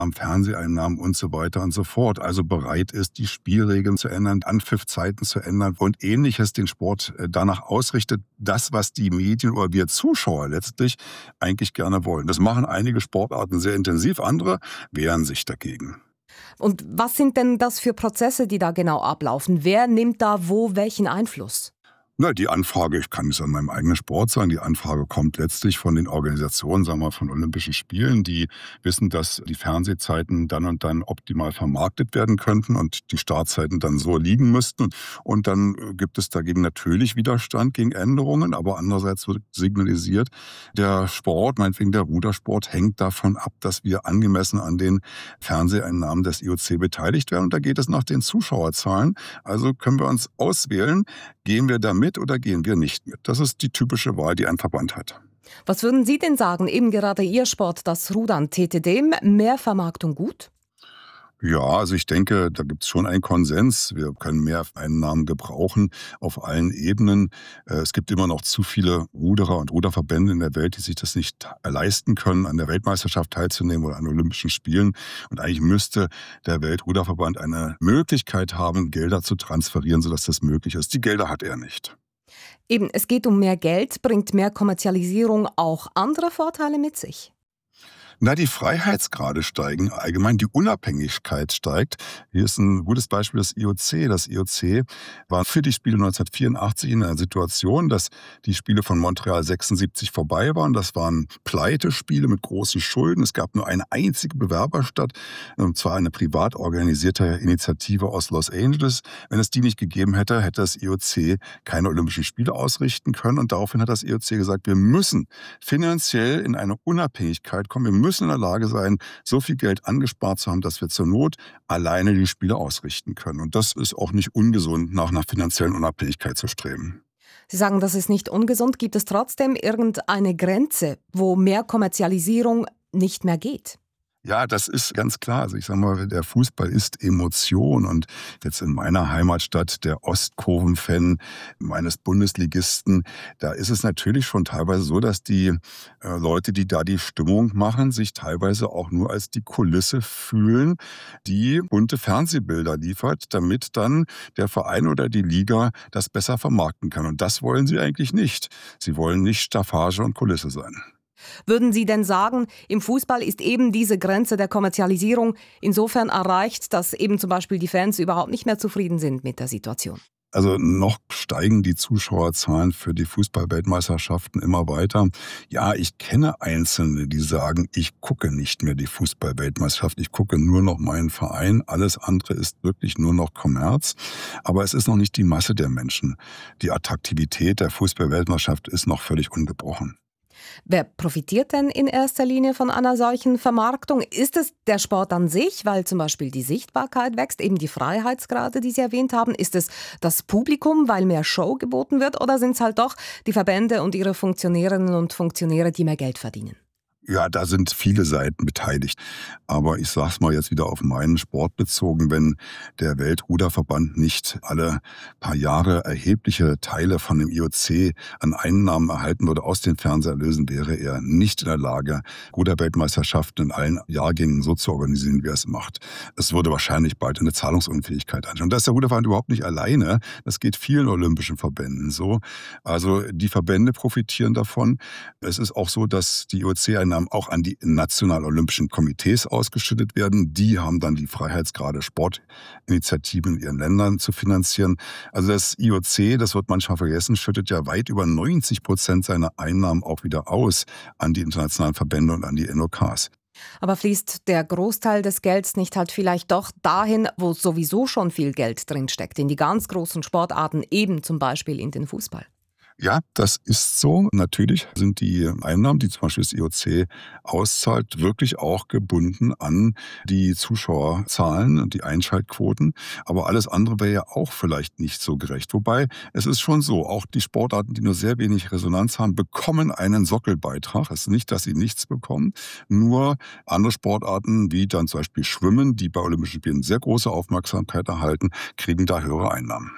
am Fernseheinnahmen und so weiter und so fort. Also bereit ist, die Spielregeln zu ändern, Anpfiffzeiten zu ändern und Ähnliches den Sport danach ausrichtet, das, was die Medien oder wir Zuschauer letztlich eigentlich gerne wollen. Das machen einige Sportarten sehr intensiv, andere wehren sich dagegen. Und was sind denn das für Prozesse, die da genau ablaufen? Wer nimmt da wo welchen Einfluss? Na, die Anfrage, ich kann es an meinem eigenen Sport sagen, die Anfrage kommt letztlich von den Organisationen, sagen wir mal, von Olympischen Spielen, die wissen, dass die Fernsehzeiten dann und dann optimal vermarktet werden könnten und die Startzeiten dann so liegen müssten. Und dann gibt es dagegen natürlich Widerstand gegen Änderungen, aber andererseits wird signalisiert, der Sport, meinetwegen der Rudersport, hängt davon ab, dass wir angemessen an den Fernseheinnahmen des IOC beteiligt werden. Und da geht es nach den Zuschauerzahlen. Also können wir uns auswählen, gehen wir da mit oder gehen wir nicht mit? Das ist die typische Wahl, die ein Verband hat. Was würden Sie denn sagen, eben gerade Ihr Sport, das Rudern, täte dem mehr Vermarktung gut? Ja, also ich denke, da gibt es schon einen Konsens. Wir können mehr Einnahmen gebrauchen auf allen Ebenen. Es gibt immer noch zu viele Ruderer und Ruderverbände in der Welt, die sich das nicht leisten können, an der Weltmeisterschaft teilzunehmen oder an Olympischen Spielen. Und eigentlich müsste der Weltruderverband eine Möglichkeit haben, Gelder zu transferieren, sodass das möglich ist. Die Gelder hat er nicht. Eben, es geht um mehr Geld, bringt mehr Kommerzialisierung auch andere Vorteile mit sich? Na, die Freiheitsgrade steigen, allgemein die Unabhängigkeit steigt. Hier ist ein gutes Beispiel das IOC. Das IOC war für die Spiele 1984 in einer Situation, dass die Spiele von Montreal 76 vorbei waren. Das waren Pleitespiele mit großen Schulden. Es gab nur eine einzige Bewerberstadt, und zwar eine privat organisierte Initiative aus Los Angeles. Wenn es die nicht gegeben hätte, hätte das IOC keine Olympischen Spiele ausrichten können. Und daraufhin hat das IOC gesagt, wir müssen finanziell in eine Unabhängigkeit kommen. Wir müssen in der Lage sein, so viel Geld angespart zu haben, dass wir zur Not alleine die Spiele ausrichten können. Und das ist auch nicht ungesund, nach einer finanziellen Unabhängigkeit zu streben. Sie sagen, das ist nicht ungesund. Gibt es trotzdem irgendeine Grenze, wo mehr Kommerzialisierung nicht mehr geht? Ja, das ist ganz klar. Also ich sage mal, der Fußball ist Emotion. Und jetzt in meiner Heimatstadt, der Ostkurven-Fan meines Bundesligisten, da ist es natürlich schon teilweise so, dass die Leute, die da die Stimmung machen, sich teilweise auch nur als die Kulisse fühlen, die bunte Fernsehbilder liefert, damit dann der Verein oder die Liga das besser vermarkten kann. Und das wollen sie eigentlich nicht. Sie wollen nicht Staffage und Kulisse sein. Würden Sie denn sagen, im Fußball ist eben diese Grenze der Kommerzialisierung insofern erreicht, dass eben zum Beispiel die Fans überhaupt nicht mehr zufrieden sind mit der Situation? Also noch steigen die Zuschauerzahlen für die Fußball-Weltmeisterschaften immer weiter. Ja, ich kenne Einzelne, die sagen, ich gucke nicht mehr die Fußball-Weltmeisterschaft, ich gucke nur noch meinen Verein. Alles andere ist wirklich nur noch Kommerz. Aber es ist noch nicht die Masse der Menschen. Die Attraktivität der Fußball-Weltmeisterschaft ist noch völlig ungebrochen. Wer profitiert denn in erster Linie von einer solchen Vermarktung? Ist es der Sport an sich, weil zum Beispiel die Sichtbarkeit wächst, eben die Freiheitsgrade, die Sie erwähnt haben? Ist es das Publikum, weil mehr Show geboten wird? Oder sind es halt doch die Verbände und ihre Funktionärinnen und Funktionäre, die mehr Geld verdienen? Ja, da sind viele Seiten beteiligt. Aber ich sage es mal jetzt wieder auf meinen Sport bezogen, wenn der Weltruderverband nicht alle paar Jahre erhebliche Teile von dem IOC an Einnahmen erhalten würde aus den Fernseherlösen, wäre er nicht in der Lage, Ruderweltmeisterschaften in allen Jahrgängen so zu organisieren, wie er es macht. Es würde wahrscheinlich bald eine Zahlungsunfähigkeit anschauen. Und da ist der Ruderverband überhaupt nicht alleine. Das geht vielen olympischen Verbänden so. Also die Verbände profitieren davon. Es ist auch so, dass die IOC-Einnahmen auch an die national-olympischen Komitees ausgeschüttet werden. Die haben dann die Freiheitsgrade Sportinitiativen in ihren Ländern zu finanzieren. Also das IOC, das wird manchmal vergessen, schüttet ja weit über 90% seiner Einnahmen auch wieder aus an die internationalen Verbände und an die NOKs. Aber fließt der Großteil des Gelds nicht halt vielleicht doch dahin, wo sowieso schon viel Geld drinsteckt, in die ganz großen Sportarten, eben zum Beispiel in den Fußball? Ja, das ist so. Natürlich sind die Einnahmen, die zum Beispiel das IOC auszahlt, wirklich auch gebunden an die Zuschauerzahlen und die Einschaltquoten. Aber alles andere wäre ja auch vielleicht nicht so gerecht. Wobei, es ist schon so, auch die Sportarten, die nur sehr wenig Resonanz haben, bekommen einen Sockelbeitrag. Es ist nicht, dass sie nichts bekommen. Nur andere Sportarten, wie dann zum Beispiel Schwimmen, die bei Olympischen Spielen sehr große Aufmerksamkeit erhalten, kriegen da höhere Einnahmen.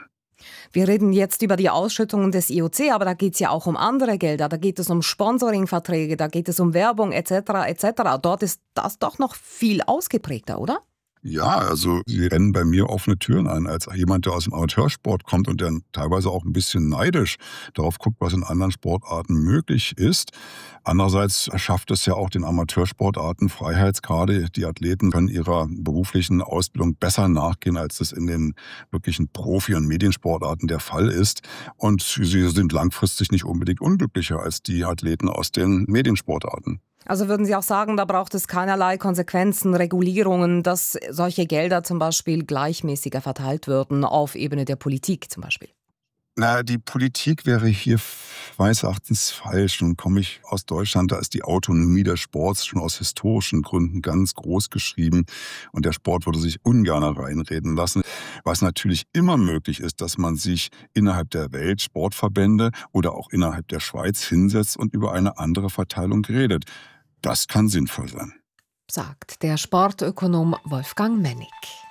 Wir reden jetzt über die Ausschüttungen des IOC, aber da geht es ja auch um andere Gelder. Da geht es um Sponsoringverträge, da geht es um Werbung etc. etc. Dort ist das doch noch viel ausgeprägter, oder? Ja, also sie rennen bei mir offene Türen ein, als jemand, der aus dem Amateursport kommt und der teilweise auch ein bisschen neidisch darauf guckt, was in anderen Sportarten möglich ist. Andererseits schafft es ja auch den Amateursportarten Freiheitsgrade. Die Athleten können ihrer beruflichen Ausbildung besser nachgehen, als das in den wirklichen Profi- und Mediensportarten der Fall ist. Und sie sind langfristig nicht unbedingt unglücklicher als die Athleten aus den Mediensportarten. Also würden Sie auch sagen, da braucht es keinerlei Konsequenzen, Regulierungen, dass solche Gelder zum Beispiel gleichmäßiger verteilt würden auf Ebene der Politik zum Beispiel? Na, die Politik wäre hier meines Erachtens falsch. Nun komme ich aus Deutschland, da ist die Autonomie des Sports schon aus historischen Gründen ganz groß geschrieben und der Sport würde sich ungern reinreden lassen. Was natürlich immer möglich ist, dass man sich innerhalb der Welt Sportverbände oder auch innerhalb der Schweiz hinsetzt und über eine andere Verteilung redet. Das kann sinnvoll sein. Sagt der Sportökonom Wolfgang Mennig.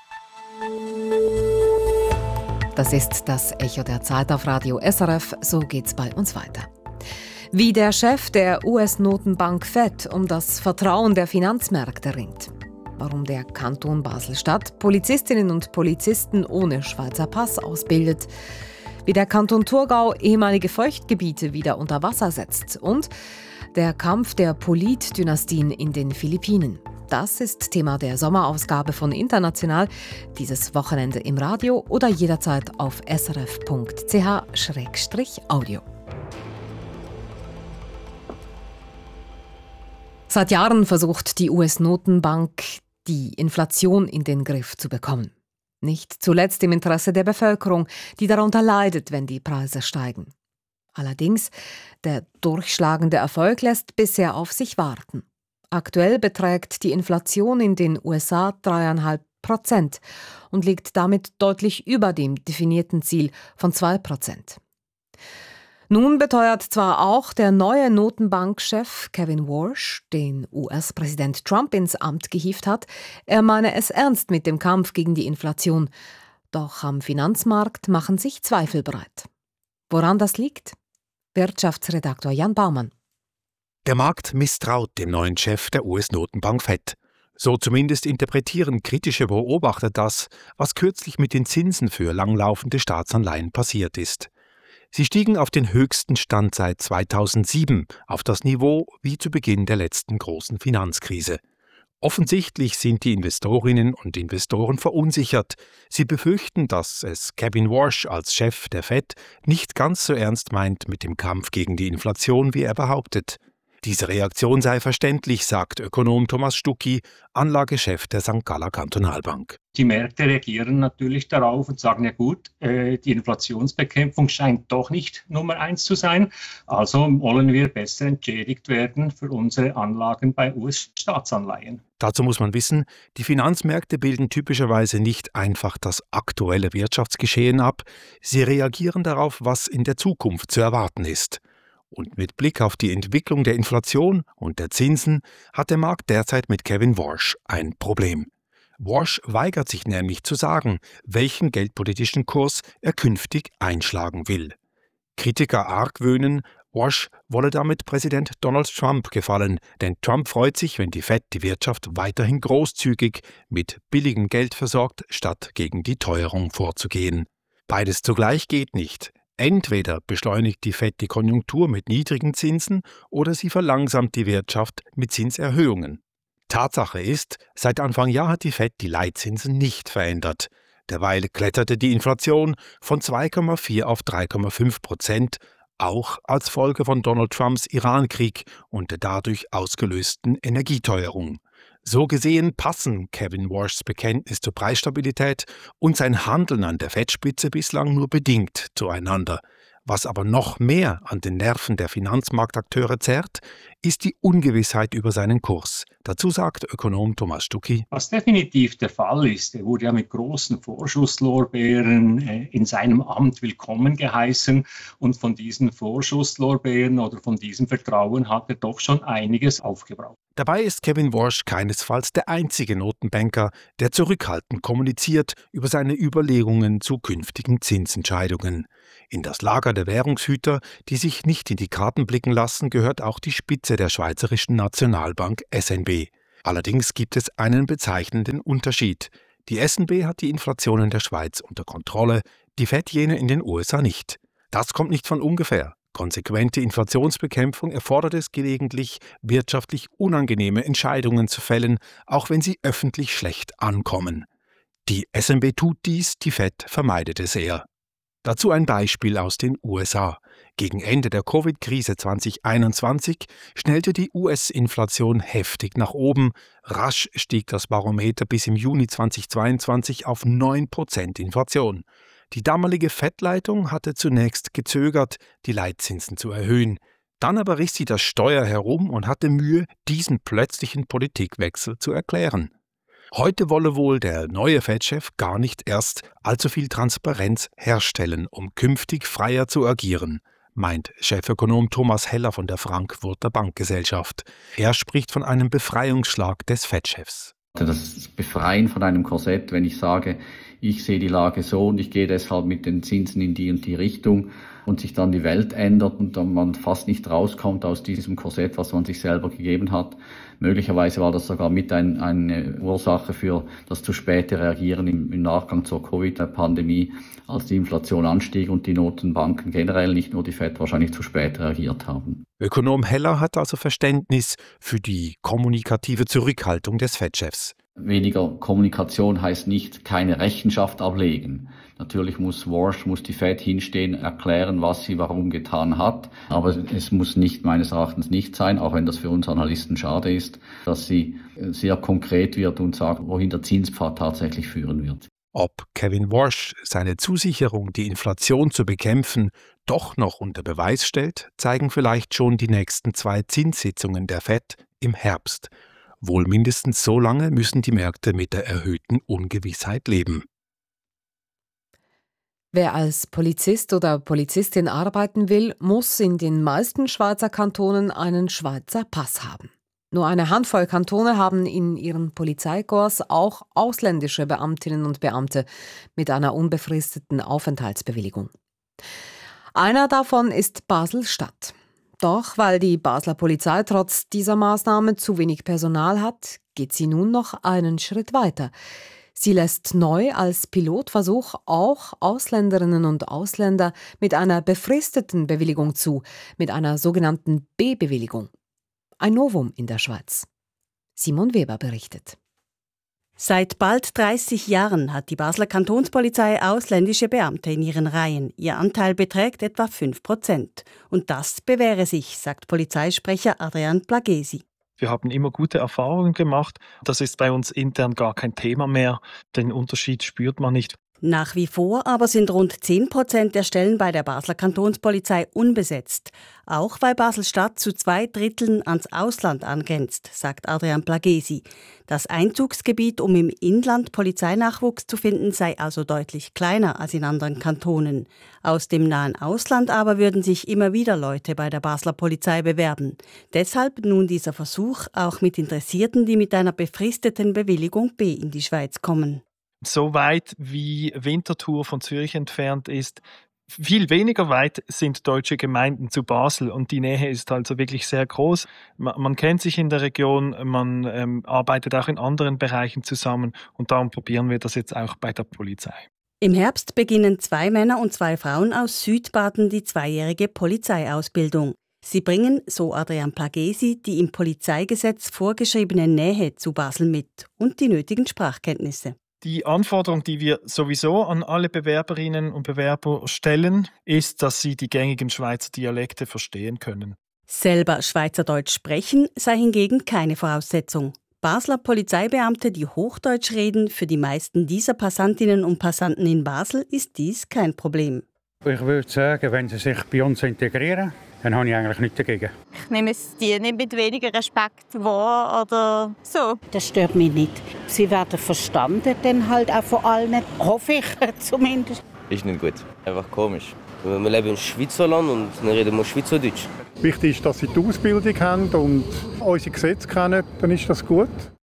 Das ist das Echo der Zeit auf Radio SRF. So geht's bei uns weiter. Wie der Chef der US-Notenbank Fed um das Vertrauen der Finanzmärkte ringt. Warum der Kanton Basel-Stadt Polizistinnen und Polizisten ohne Schweizer Pass ausbildet. Wie der Kanton Thurgau ehemalige Feuchtgebiete wieder unter Wasser setzt. Und der Kampf der Politdynastien in den Philippinen. Das ist Thema der Sommerausgabe von International, dieses Wochenende im Radio oder jederzeit auf srf.ch/audio. Seit Jahren versucht die US-Notenbank, die Inflation in den Griff zu bekommen. Nicht zuletzt im Interesse der Bevölkerung, die darunter leidet, wenn die Preise steigen. Allerdings, der durchschlagende Erfolg lässt bisher auf sich warten. Aktuell beträgt die Inflation in den USA 3,5% und liegt damit deutlich über dem definierten Ziel von 2%. Nun beteuert zwar auch der neue Notenbankchef Kevin Warsh, den US-Präsident Trump ins Amt gehievt hat, er meine es ernst mit dem Kampf gegen die Inflation. Doch am Finanzmarkt machen sich Zweifel breit. Woran das liegt? Wirtschaftsredaktor Jan Baumann. Der Markt misstraut dem neuen Chef der US-Notenbank Fed. So zumindest interpretieren kritische Beobachter das, was kürzlich mit den Zinsen für langlaufende Staatsanleihen passiert ist. Sie stiegen auf den höchsten Stand seit 2007, auf das Niveau wie zu Beginn der letzten großen Finanzkrise. Offensichtlich sind die Investorinnen und Investoren verunsichert. Sie befürchten, dass es Kevin Warsh als Chef der Fed nicht ganz so ernst meint mit dem Kampf gegen die Inflation, wie er behauptet. Diese Reaktion sei verständlich, sagt Ökonom Thomas Stucki, Anlagechef der St. Galler Kantonalbank. Die Märkte reagieren natürlich darauf und sagen, ja gut, die Inflationsbekämpfung scheint doch nicht Nummer 1 zu sein. Also wollen wir besser entschädigt werden für unsere Anlagen bei US-Staatsanleihen. Dazu muss man wissen, die Finanzmärkte bilden typischerweise nicht einfach das aktuelle Wirtschaftsgeschehen ab. Sie reagieren darauf, was in der Zukunft zu erwarten ist. Und mit Blick auf die Entwicklung der Inflation und der Zinsen hat der Markt derzeit mit Kevin Warsh ein Problem. Warsh weigert sich nämlich zu sagen, welchen geldpolitischen Kurs er künftig einschlagen will. Kritiker argwöhnen, Warsh wolle damit Präsident Donald Trump gefallen, denn Trump freut sich, wenn die Fed die Wirtschaft weiterhin großzügig mit billigem Geld versorgt, statt gegen die Teuerung vorzugehen. Beides zugleich geht nicht. Entweder beschleunigt die Fed die Konjunktur mit niedrigen Zinsen oder sie verlangsamt die Wirtschaft mit Zinserhöhungen. Tatsache ist, seit Anfang Jahr hat die Fed die Leitzinsen nicht verändert. Derweil kletterte die Inflation von 2,4 auf 3,5%, auch als Folge von Donald Trumps Irankrieg und der dadurch ausgelösten Energieteuerung. So gesehen passen Kevin Warshs Bekenntnis zur Preisstabilität und sein Handeln an der Fed-Spitze bislang nur bedingt zueinander. Was aber noch mehr an den Nerven der Finanzmarktakteure zerrt, ist die Ungewissheit über seinen Kurs. Dazu sagt Ökonom Thomas Stucki: Was definitiv der Fall ist, er wurde ja mit großen Vorschusslorbeeren in seinem Amt willkommen geheißen, und von diesen Vorschusslorbeeren oder von diesem Vertrauen hat er doch schon einiges aufgebraucht. Dabei ist Kevin Warsh keinesfalls der einzige Notenbanker, der zurückhaltend kommuniziert über seine Überlegungen zu künftigen Zinsentscheidungen. In das Lager der Währungshüter, die sich nicht in die Karten blicken lassen, gehört auch die Spitze der Schweizerischen Nationalbank SNB. Allerdings gibt es einen bezeichnenden Unterschied. Die SNB hat die Inflation in der Schweiz unter Kontrolle, die FED jene in den USA nicht. Das kommt nicht von ungefähr. Konsequente Inflationsbekämpfung erfordert es gelegentlich, wirtschaftlich unangenehme Entscheidungen zu fällen, auch wenn sie öffentlich schlecht ankommen. Die SNB tut dies, die FED vermeidet es eher. Dazu ein Beispiel aus den USA. Gegen Ende der Covid-Krise 2021 schnellte die US-Inflation heftig nach oben. Rasch stieg das Barometer bis im Juni 2022 auf 9% Inflation. Die damalige FED-Leitung hatte zunächst gezögert, die Leitzinsen zu erhöhen. Dann aber riss sie das Steuer herum und hatte Mühe, diesen plötzlichen Politikwechsel zu erklären. Heute wolle wohl der neue FED-Chef gar nicht erst allzu viel Transparenz herstellen, um künftig freier zu agieren, meint Chefökonom Thomas Heller von der Frankfurter Bankgesellschaft. Er spricht von einem Befreiungsschlag des FED-Chefs. Das Befreien von einem Korsett, wenn ich sage, ich sehe die Lage so und ich gehe deshalb mit den Zinsen in die und die Richtung und sich dann die Welt ändert und dann man fast nicht rauskommt aus diesem Korsett, was man sich selber gegeben hat. Möglicherweise war das sogar mit eine Ursache für das zu späte Reagieren im Nachgang zur Covid-Pandemie, als die Inflation anstieg und die Notenbanken generell, nicht nur die FED, wahrscheinlich zu spät reagiert haben. Ökonom Heller hat also Verständnis für die kommunikative Zurückhaltung des FED-Chefs. Weniger Kommunikation heißt nicht keine Rechenschaft ablegen. Natürlich muss die FED hinstehen, erklären, was sie warum getan hat. Aber es muss meines Erachtens nicht sein, auch wenn das für uns Analysten schade ist, dass sie sehr konkret wird und sagt, wohin der Zinspfad tatsächlich führen wird. Ob Kevin Warsh seine Zusicherung, die Inflation zu bekämpfen, doch noch unter Beweis stellt, zeigen vielleicht schon die nächsten 2 Zinssitzungen der FED im Herbst. Wohl mindestens so lange müssen die Märkte mit der erhöhten Ungewissheit leben. Wer als Polizist oder Polizistin arbeiten will, muss in den meisten Schweizer Kantonen einen Schweizer Pass haben. Nur eine Handvoll Kantone haben in ihren Polizeikorps auch ausländische Beamtinnen und Beamte mit einer unbefristeten Aufenthaltsbewilligung. Einer davon ist Basel-Stadt. Doch weil die Basler Polizei trotz dieser Maßnahme zu wenig Personal hat, geht sie nun noch einen Schritt weiter. Sie lässt neu als Pilotversuch auch Ausländerinnen und Ausländer mit einer befristeten Bewilligung zu, mit einer sogenannten B-Bewilligung. Ein Novum in der Schweiz. Simon Weber berichtet. Seit bald 30 Jahren hat die Basler Kantonspolizei ausländische Beamte in ihren Reihen. Ihr Anteil beträgt etwa 5%. Und das bewähre sich, sagt Polizeisprecher Adrian Plagesi. Wir haben immer gute Erfahrungen gemacht. Das ist bei uns intern gar kein Thema mehr. Den Unterschied spürt man nicht. Nach wie vor aber sind rund 10% der Stellen bei der Basler Kantonspolizei unbesetzt. Auch weil Basel-Stadt zu 2/3 ans Ausland angrenzt, sagt Adrian Plagesi. Das Einzugsgebiet, um im Inland Polizeinachwuchs zu finden, sei also deutlich kleiner als in anderen Kantonen. Aus dem nahen Ausland aber würden sich immer wieder Leute bei der Basler Polizei bewerben. Deshalb nun dieser Versuch, auch mit Interessierten, die mit einer befristeten Bewilligung B in die Schweiz kommen. So weit wie Winterthur von Zürich entfernt ist, viel weniger weit sind deutsche Gemeinden zu Basel und die Nähe ist also wirklich sehr groß. Man kennt sich in der Region, man arbeitet auch in anderen Bereichen zusammen und darum probieren wir das jetzt auch bei der Polizei. Im Herbst beginnen 2 Männer und 2 Frauen aus Südbaden die 2-jährige Polizeiausbildung. Sie bringen, so Adrian Plagesi, die im Polizeigesetz vorgeschriebene Nähe zu Basel mit und die nötigen Sprachkenntnisse. Die Anforderung, die wir sowieso an alle Bewerberinnen und Bewerber stellen, ist, dass sie die gängigen Schweizer Dialekte verstehen können. Selber Schweizerdeutsch sprechen sei hingegen keine Voraussetzung. Basler Polizeibeamte, die Hochdeutsch reden, für die meisten dieser Passantinnen und Passanten in Basel ist dies kein Problem. Ich würde sagen, wenn sie sich bei uns integrieren, dann habe ich eigentlich nichts dagegen. Ich nehme die nicht mit weniger Respekt wahr oder so. Das stört mich nicht. Sie werden verstanden, dann halt auch von allen, hoffe ich zumindest. Ist nicht gut. Einfach komisch. Wir leben im Schweizerland und dann reden wir Schweizerdeutsch. Wichtig ist, dass sie die Ausbildung haben und unsere Gesetze kennen, dann ist das gut.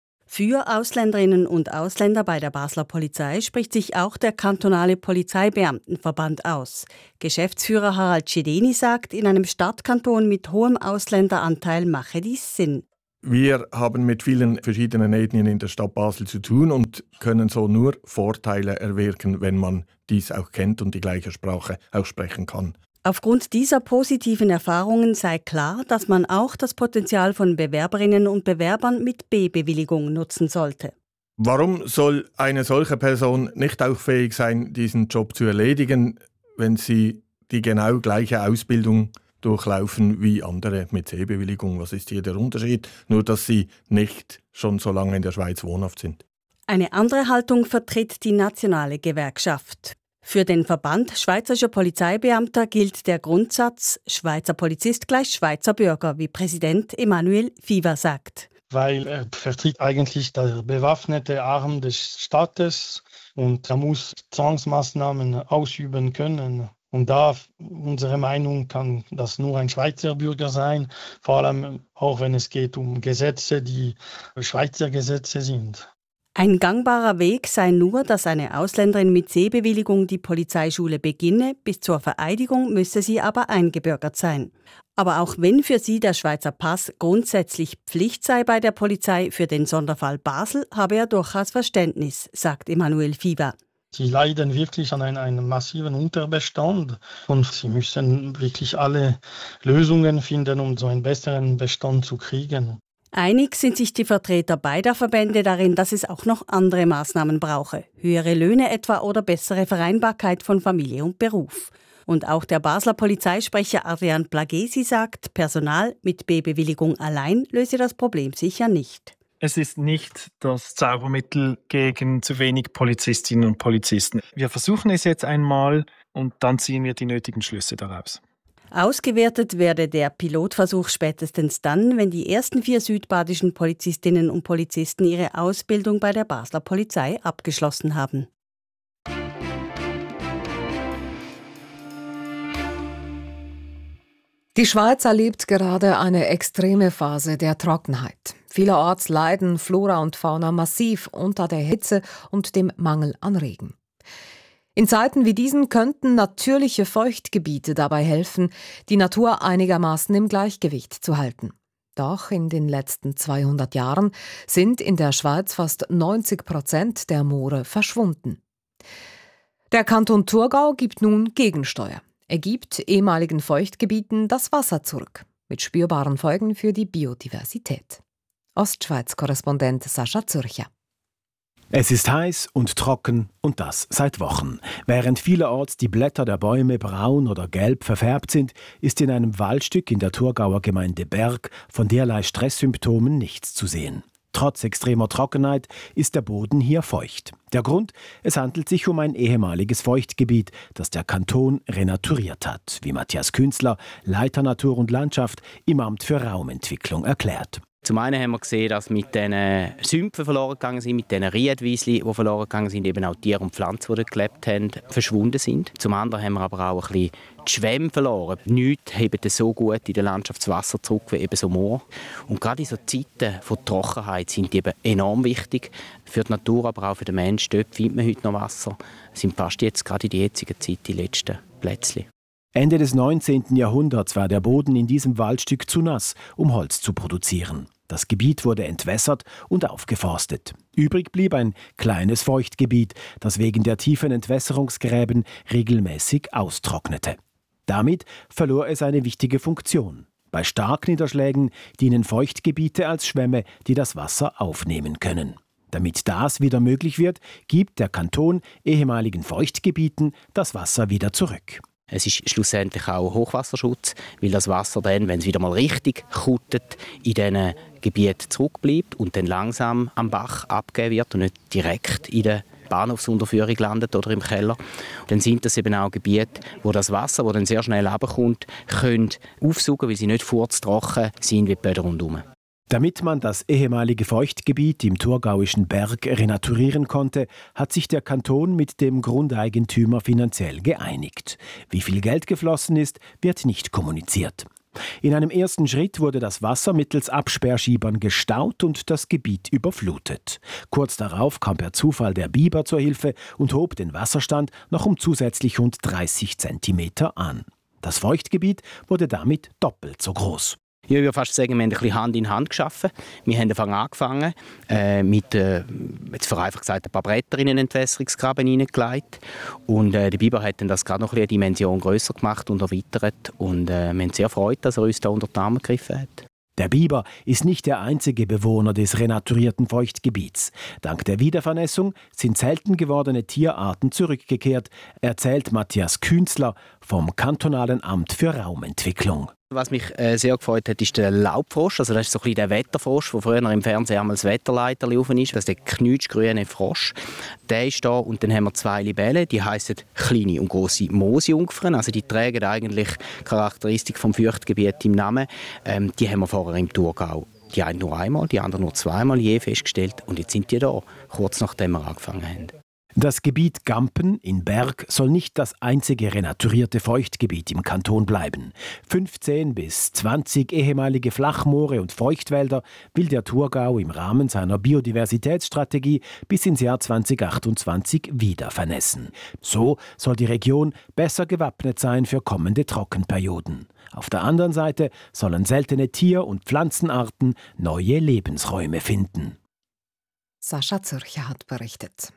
Für Ausländerinnen und Ausländer bei der Basler Polizei spricht sich auch der kantonale Polizeibeamtenverband aus. Geschäftsführer Harald Schedeni sagt, in einem Stadtkanton mit hohem Ausländeranteil mache dies Sinn. Wir haben mit vielen verschiedenen Ethnien in der Stadt Basel zu tun und können so nur Vorteile erwirken, wenn man dies auch kennt und die gleiche Sprache auch sprechen kann. Aufgrund dieser positiven Erfahrungen sei klar, dass man auch das Potenzial von Bewerberinnen und Bewerbern mit B-Bewilligung nutzen sollte. Warum soll eine solche Person nicht auch fähig sein, diesen Job zu erledigen, wenn sie die genau gleiche Ausbildung durchlaufen wie andere mit C-Bewilligung? Was ist hier der Unterschied? Nur, dass sie nicht schon so lange in der Schweiz wohnhaft sind. Eine andere Haltung vertritt die nationale Gewerkschaft. Für den Verband Schweizerischer Polizeibeamter gilt der Grundsatz Schweizer Polizist gleich Schweizer Bürger, wie Präsident Emanuel Fiva sagt. Weil er vertritt eigentlich der bewaffnete Arm des Staates und er muss Zwangsmaßnahmen ausüben können. Und da, unsere Meinung, kann das nur ein Schweizer Bürger sein, vor allem auch wenn es geht um Gesetze, die Schweizer Gesetze sind. Ein gangbarer Weg sei nur, dass eine Ausländerin mit C-Bewilligung die Polizeischule beginne, bis zur Vereidigung müsse sie aber eingebürgert sein. Aber auch wenn für sie der Schweizer Pass grundsätzlich Pflicht sei bei der Polizei, für den Sonderfall Basel habe er durchaus Verständnis, sagt Emanuel Fiva. Sie leiden wirklich an einem massiven Unterbestand und sie müssen wirklich alle Lösungen finden, um so einen besseren Bestand zu kriegen. Einig sind sich die Vertreter beider Verbände darin, dass es auch noch andere Maßnahmen brauche. Höhere Löhne etwa oder bessere Vereinbarkeit von Familie und Beruf. Und auch der Basler Polizeisprecher Adrian Plagesi sagt, Personal mit B-Bewilligung allein löse das Problem sicher nicht. Es ist nicht das Zaubermittel gegen zu wenig Polizistinnen und Polizisten. Wir versuchen es jetzt einmal und dann ziehen wir die nötigen Schlüsse daraus. Ausgewertet werde der Pilotversuch spätestens dann, wenn die ersten 4 südbadischen Polizistinnen und Polizisten ihre Ausbildung bei der Basler Polizei abgeschlossen haben. Die Schweiz erlebt gerade eine extreme Phase der Trockenheit. Vielerorts leiden Flora und Fauna massiv unter der Hitze und dem Mangel an Regen. In Zeiten wie diesen könnten natürliche Feuchtgebiete dabei helfen, die Natur einigermaßen im Gleichgewicht zu halten. Doch in den letzten 200 Jahren sind in der Schweiz fast 90% der Moore verschwunden. Der Kanton Thurgau gibt nun Gegensteuer. Er gibt ehemaligen Feuchtgebieten das Wasser zurück, mit spürbaren Folgen für die Biodiversität. Ostschweiz-Korrespondent Sascha Zürcher. Es ist heiß und trocken und das seit Wochen. Während vielerorts die Blätter der Bäume braun oder gelb verfärbt sind, ist in einem Waldstück in der Thurgauer Gemeinde Berg von derlei Stresssymptomen nichts zu sehen. Trotz extremer Trockenheit ist der Boden hier feucht. Der Grund? Es handelt sich um ein ehemaliges Feuchtgebiet, das der Kanton renaturiert hat, wie Matthias Künzler, Leiter Natur und Landschaft im Amt für Raumentwicklung, erklärt. Zum einen haben wir gesehen, dass mit diesen Sümpfen verloren gegangen sind, mit diesen Riedwiesli, die verloren gegangen sind, eben auch Tiere und Pflanzen, die dort gelebt haben, verschwunden sind. Zum anderen haben wir aber auch ein bisschen die Schwämme verloren. Nichts hebt so gut in der Landschaft das Wasser zurück wie eben so Moor. Und gerade in so Zeiten von Trockenheit sind die eben enorm wichtig. Für die Natur, aber auch für den Menschen. Dort findet man heute noch Wasser. Es sind fast jetzt, gerade in der jetzigen Zeit, die letzten Plätzchen. Ende des 19. Jahrhunderts war der Boden in diesem Waldstück zu nass, um Holz zu produzieren. Das Gebiet wurde entwässert und aufgeforstet. Übrig blieb ein kleines Feuchtgebiet, das wegen der tiefen Entwässerungsgräben regelmäßig austrocknete. Damit verlor es eine wichtige Funktion. Bei Starkniederschlägen dienen Feuchtgebiete als Schwämme, die das Wasser aufnehmen können. Damit das wieder möglich wird, gibt der Kanton ehemaligen Feuchtgebieten das Wasser wieder zurück. Es ist schlussendlich auch Hochwasserschutz, weil das Wasser dann, wenn es wieder mal richtig kuttet, in diesen Gebieten zurückbleibt und dann langsam am Bach abgegeben wird und nicht direkt in den Bahnhofsunterführung landet oder im Keller. Dann sind das eben auch Gebiete, wo das Wasser, das dann sehr schnell runterkommt, können aufsaugen, weil sie nicht furztrocken sind wie die Böden rundherum. Damit man das ehemalige Feuchtgebiet im thurgauischen Berg renaturieren konnte, hat sich der Kanton mit dem Grundeigentümer finanziell geeinigt. Wie viel Geld geflossen ist, wird nicht kommuniziert. In einem ersten Schritt wurde das Wasser mittels Absperrschiebern gestaut und das Gebiet überflutet. Kurz darauf kam per Zufall der Biber zur Hilfe und hob den Wasserstand noch um zusätzlich rund 30 Zentimeter an. Das Feuchtgebiet wurde damit doppelt so groß. Ich würde fast sagen, wir haben ein bisschen Hand in Hand geschaffen. Wir haben angefangen mit, jetzt vereinfacht gesagt, ein paar Bretter in einen Entwässerungsgraben hineingelegt. Und der Biber hat dann das gerade noch eine Dimension grösser gemacht und erweitert. Und wir haben sehr Freude, dass er uns da unter die Arme gegriffen hat. Der Biber ist nicht der einzige Bewohner des renaturierten Feuchtgebiets. Dank der Wiedervernässung sind selten gewordene Tierarten zurückgekehrt, erzählt Matthias Künzler vom Kantonalen Amt für Raumentwicklung. Was mich sehr gefreut hat, ist der Laubfrosch. Also das ist so ein bisschen der Wetterfrosch, der früher im Fernsehen einmal das Wetterleiter laufen ist. Das ist der knutschgrüne Frosch. Der ist da und dann haben wir 2 Libellen, die heissen kleine und grosse Moosjungfern. Also die tragen eigentlich Charakteristik vom Feuchtgebiet im Namen. Die haben wir vorher im Thurgau. Die einen nur einmal, die anderen nur 2-mal je festgestellt. Und jetzt sind die da, kurz nachdem wir angefangen haben. Das Gebiet Gampen in Berg soll nicht das einzige renaturierte Feuchtgebiet im Kanton bleiben. 15 bis 20 ehemalige Flachmoore und Feuchtwälder will der Thurgau im Rahmen seiner Biodiversitätsstrategie bis ins Jahr 2028 wieder vernässen. So soll die Region besser gewappnet sein für kommende Trockenperioden. Auf der anderen Seite sollen seltene Tier- und Pflanzenarten neue Lebensräume finden. Sascha Zürcher hat berichtet.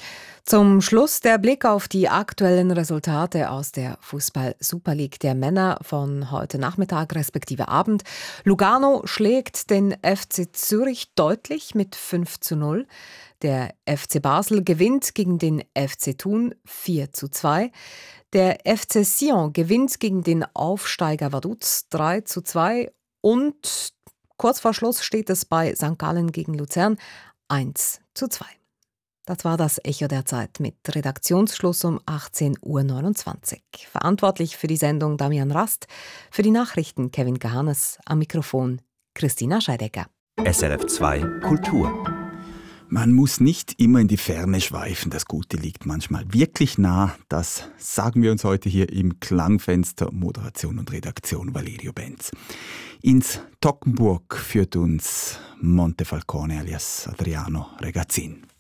Zum Schluss der Blick auf die aktuellen Resultate aus der Fußball-Super League der Männer von heute Nachmittag respektive Abend. Lugano schlägt den FC Zürich deutlich mit 5:0. Der FC Basel gewinnt gegen den FC Thun 4:2. Der FC Sion gewinnt gegen den Aufsteiger Vaduz 3:2. Und kurz vor Schluss steht es bei St. Gallen gegen Luzern 1:2. Das war das Echo der Zeit mit Redaktionsschluss um 18:29 Uhr. Verantwortlich für die Sendung Damian Rast, für die Nachrichten Kevin Gahanes, am Mikrofon Christina Scheidecker. SRF 2 Kultur. Man muss nicht immer in die Ferne schweifen, das Gute liegt manchmal wirklich nah. Das sagen wir uns heute hier im Klangfenster, Moderation und Redaktion Valerio Benz. Ins Toggenburg führt uns Montefalcone alias Adriano Regazzin.